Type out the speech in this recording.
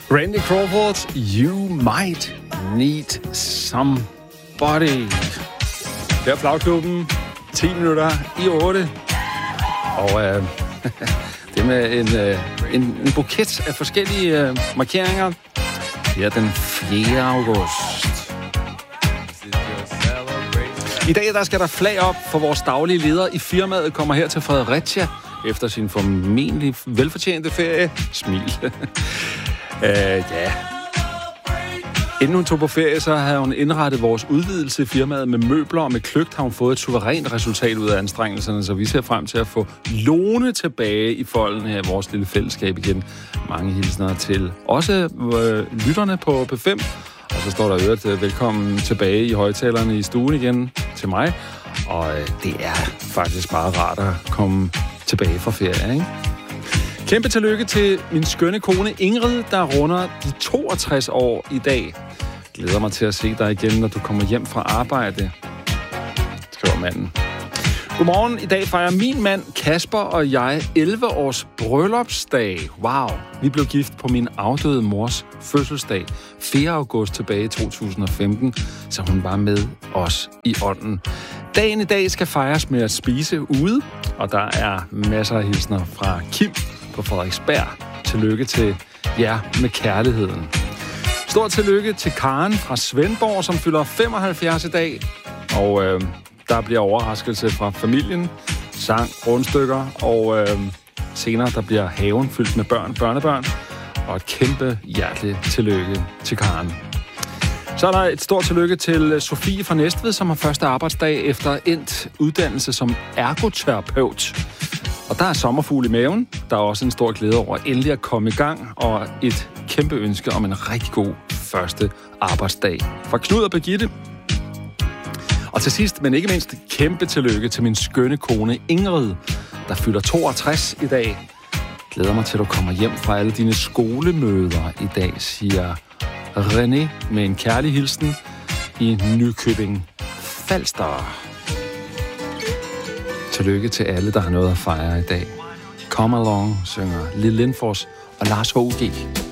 Randy Crawford, You Might Need Somebody. Der er Flagklubben, 10 minutter i 8. Og det med en buket af forskellige markeringer. Det er den 4. august. I dag der skal der flag op for vores daglige leder i firmaet, kommer her til Fredericia efter sin formentlig velfortjente ferie. Smil. Ja. Inden hun tog på ferie, så havde hun indrettet vores udvidelse i firmaet med møbler, og med kløgt har hun fået et suverænt resultat ud af anstrengelserne, så vi ser frem til at få Lone tilbage i folden af vores lille fællesskab igen. Mange hilsner til også lytterne på P5, og så står der øvrigt velkommen tilbage i højtalerne i stuen igen til mig, og det er faktisk bare rart at komme tilbage fra ferie, ikke? Kæmpe tillykke til min skønne kone Ingrid, der runder de 62 år i dag. Glæder mig til at se dig igen, når du kommer hjem fra arbejde, skriver manden. Godmorgen. I dag fejrer min mand Kasper og jeg 11 års bryllupsdag. Wow. Vi blev gift på min afdøde mors fødselsdag 4. august tilbage i 2015, så hun var med os i ånden. Dagen i dag skal fejres med at spise ude, og der er masser af hilsner fra Kim på Frederiksberg. Tillykke til jer med kærligheden. Stort tillykke til Karen fra Svendborg, som fylder 75 i dag. Og der bliver overraskelse fra familien, sang, rundstykker, og senere der bliver haven fyldt med børnebørn. Og et kæmpe hjerteligt tillykke til Karen. Så er der et stort tillykke til Sofie fra Næstved, som har første arbejdsdag efter endt uddannelse som ergoterapeut. Og der er sommerfugl i maven. Der er også en stor glæde over endelig at komme i gang, og et kæmpe ønske om en rigtig god første arbejdsdag fra Knud og Birgitte. Og til sidst, men ikke mindst, kæmpe tillykke til min skønne kone Ingrid, der fylder 62 i dag. Glæder mig til, at du kommer hjem fra alle dine skolemøder i dag, siger René med en kærlig hilsen i Nykøbing Falster. Tillykke til alle, der har noget at fejre i dag. Come Along synger Lille Lindfors og Lars H.G.